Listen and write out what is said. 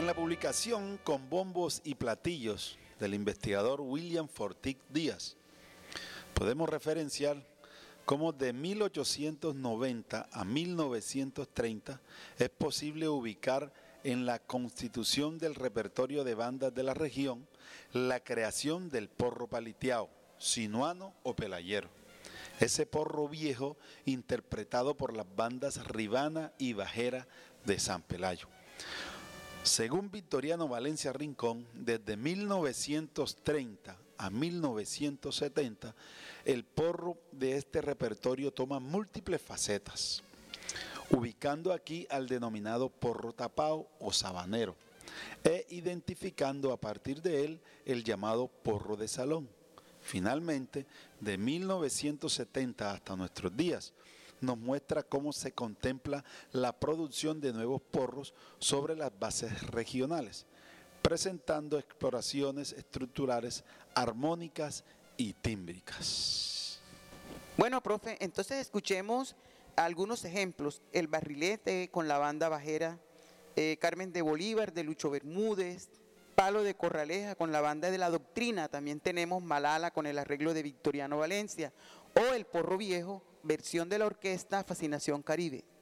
En la publicación Con bombos y platillos del investigador William Forsyth Díaz, podemos referenciar cómo de 1890 a 1930 es posible ubicar en la constitución del repertorio de bandas de la región la creación del porro paliteado, sinuano o pelayero. Ese porro viejo interpretado por las bandas Ribana y Bajera de San Pelayo. Según Victoriano Valencia Rincón, desde 1930 a 1970, el porro de este repertorio toma múltiples facetas, ubicando aquí al denominado porro tapao o sabanero, e identificando a partir de él el llamado porro de salón. Finalmente, de 1970 hasta nuestros días, nos muestra cómo se contempla la producción de nuevos porros sobre las bases regionales, presentando exploraciones estructurales armónicas y tímbricas. Bueno, profe, entonces escuchemos algunos ejemplos. El Barrilete con la banda Bajera, Carmen de Bolívar de Lucho Bermúdez, Palo de Corraleja con la banda de La Doctrina, también tenemos Malala con el arreglo de Victoriano Valencia, o el Porro Viejo, versión de la orquesta Fascinación Caribe.